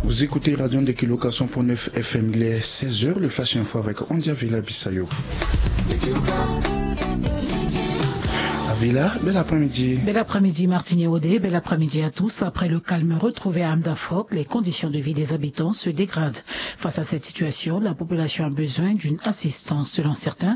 Vous écoutez Radio Ndekiluka 100.9 FM, il est 16h, le Flash Info avec Ondia Villa Bissayo. Villa, bel après-midi. Bel après-midi Martinier Odé, bel après-midi à tous. Après le calme retrouvé à Amdafok, les conditions de vie des habitants se dégradent. Face à cette situation, la population a besoin d'une assistance. Selon certains,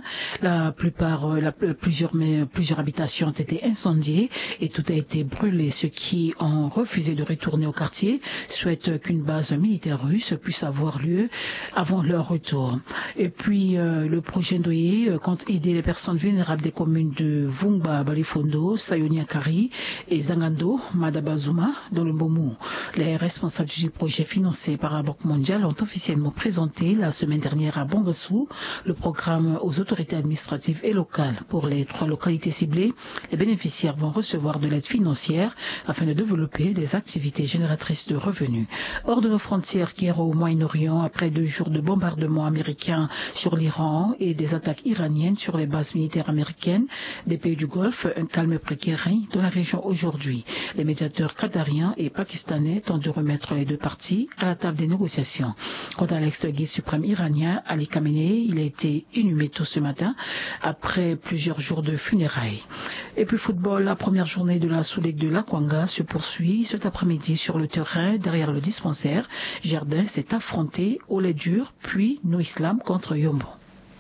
plusieurs habitations ont été incendiées et tout a été brûlé. Ceux qui ont refusé de retourner au quartier souhaitent qu'une base militaire russe puisse avoir lieu avant leur retour. Et puis, le projet Ndoye compte aider les personnes vulnérables des communes de Vungba, Balifondo, Sayoniakari et Zangando, Madabazuma, dans le Mbomou. Les responsables du projet financé par la Banque mondiale ont officiellement présenté la semaine dernière à Bangassou le programme aux autorités administratives et locales. Pour les 3 localités ciblées, les bénéficiaires vont recevoir de l'aide financière afin de développer des activités génératrices de revenus. Hors de nos frontières, guerre au Moyen-Orient, après 2 jours de bombardements américains sur l'Iran et des attaques iraniennes sur les bases militaires américaines des pays du Golfe, un calme précaire règne dans la région aujourd'hui. Les médiateurs qatariens et pakistanais tentent de remettre les 2 parties à la table des négociations. Quant à l'ex-guide suprême iranien Ali Khamenei, il a été inhumé tôt ce matin après plusieurs jours de funérailles. Et puis football, la première journée de la Sous-Ligue de l'Akwanga se poursuit cet après-midi sur le terrain derrière le dispensaire. Jardin s'est affronté au lait dur, puis No Islam contre Yombo.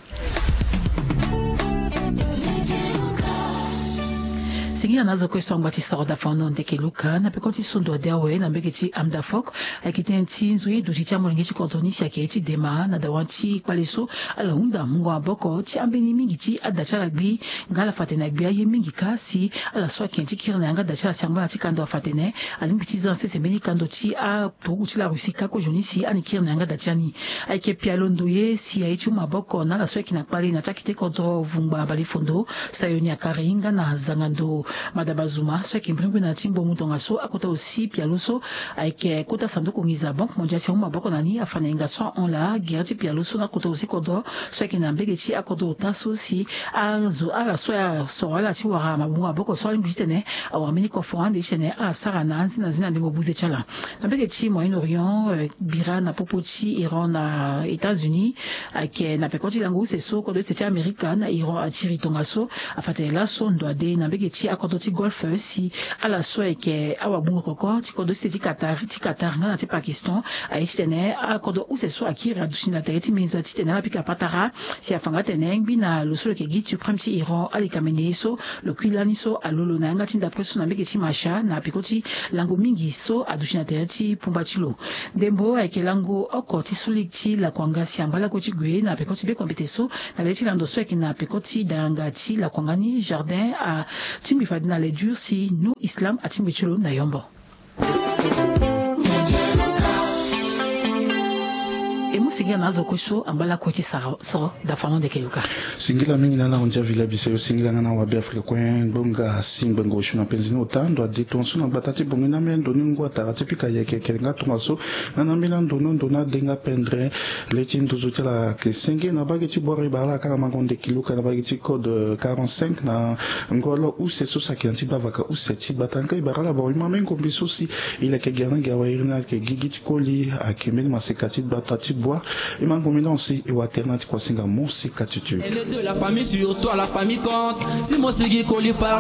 Singi anazo kweswa ngwati sorda fano Ndekiluka na pekoti sundo dewe na mbeketi Amdafok akitenzi nzui duticha mulingiti kontonisi aketi dema na dawanti kwaleso ala hunda mungu aboko ti ambeni mingi ti adachala gbi ngala fatena gbi aye mingi kasi ala so kenti kirna nga dachala sangba ti kando fatene alimbiti zanse semeni kando ti a togu ti la rusika ko jonisi ani kirna nga dachani aike pialondoye si aichu maboko na la so kina pali na takite kontro Vungba Balifondo Sayoniakari nga na Zangando Madabazuma so kimbringu na timbo mutonga so akota aussi pialoso avec kota sanduku ngiza banque mondiale si maboko nani afana ingaso on la guerre pialoso na kota aussi kodo so kinambege chi akodo taso si azo ala so ya so ala ti wara mabunga boko so lingistene awa mini konférence chene a sara nanzi na zina ndingo buze chala nambege chi Moyen-Orient bira na popoti Iran na États-Unis avec na pekoti lango c'est so kodo c'est américaine Iran a tiri tonga so afate la so ndo ade nambege chi akodo ti golf si ala so ke awa bungo koko ti kodo ti Qatar na ti Pakistan a istene akodo ou c'est so akira dusina ti minza ti tena pika patara si afanga tene bina lo so ke gitu suprême ti Iran Ali Khamenei so le kwilani so alolo na ngati d'après so na mbeke ti masha na pikoti lango mingi so adusina ti pumba ti lo dembo ke lango oko ti sulik ti la kwanga si ambala ko ti gwe na pikoti be kompete so na le ti lando so ke na pikoti danga ti la kwanga ni jardin a timbi fadina le dur si No Islam a timbi chulo na Yombo. Singira nazo kusho ambala ko ti so da fano Ndekiluka singila mingi na Ondia Villa Bissayo singila na wa Afrika kwen bonga simbango shuna penzino tando ade tonso na batati bongina mendo ningwa tarati pika yeke kelenga tongaso na namila ndona denga pendre leti ndozo tela ke singi na bageti bori bala kala mango Ndekiluka na bageti code 45 na ngolo ou c'est so sakianti bavaka ou seti batanka ibarala bo imame ngombi sosi ile ke gana gawa irina ke gigiti koli akemel masekati batati bois et Mangomina aussi et Waterna quoi singa mon c'est catitude. Elle est de la famille sur toi la famille compte si mon sigi coli par